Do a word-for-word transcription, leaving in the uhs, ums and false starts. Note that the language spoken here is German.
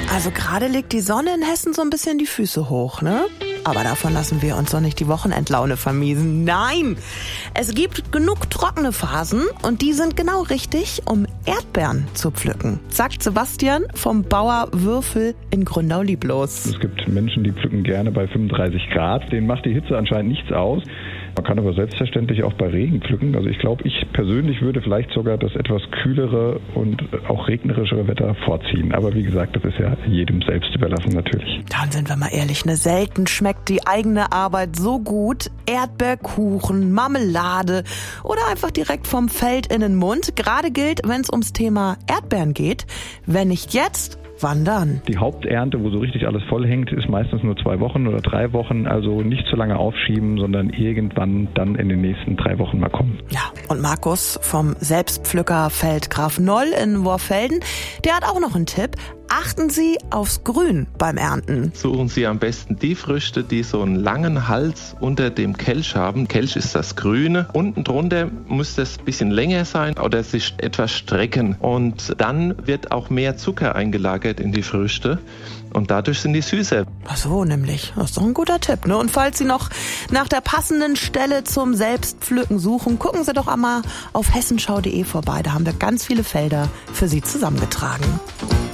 Also gerade legt die Sonne in Hessen so ein bisschen die Füße hoch, ne? Aber davon lassen wir uns doch nicht die Wochenendlaune vermiesen. Nein! Es gibt genug trockene Phasen und die sind genau richtig, um Erdbeeren zu pflücken, sagt Sebastian vom Bauer Würfel in Gründau-Lieblos. Es gibt Menschen, die pflücken gerne bei fünfunddreißig Grad. Denen macht die Hitze anscheinend nichts aus. Man kann aber selbstverständlich auch bei Regen pflücken. Also ich glaube, ich persönlich würde vielleicht sogar das etwas kühlere und auch regnerischere Wetter vorziehen. Aber wie gesagt, das ist ja jedem selbst überlassen natürlich. Dann sind wir mal ehrlich, ne, selten schmeckt die eigene Arbeit so gut. Erdbeerkuchen, Marmelade oder einfach direkt vom Feld in den Mund. Gerade gilt, wenn es ums Thema Erdbeeren geht, wenn nicht jetzt, wann dann? Die Haupternte, wo so richtig alles vollhängt, ist meistens nur zwei Wochen oder drei Wochen. Also nicht zu lange aufschieben, sondern irgendwann dann in den nächsten drei Wochen mal kommen. Ja, und Markus vom Selbstpflückerfeld Graf Noll in Worfelden, der hat auch noch einen Tipp. Achten Sie aufs Grün beim Ernten. Suchen Sie am besten die Früchte, die so einen langen Hals unter dem Kelch haben. Kelch ist das Grüne. Unten drunter muss das ein bisschen länger sein oder sich etwas strecken. Und dann wird auch mehr Zucker eingelagert in die Früchte. Und dadurch sind die süßer. Ach so, nämlich. Das ist doch ein guter Tipp, ne? Und falls Sie noch nach der passenden Stelle zum Selbstpflücken suchen, gucken Sie doch einmal auf hessenschau punkt de vorbei. Da haben wir ganz viele Felder für Sie zusammengetragen.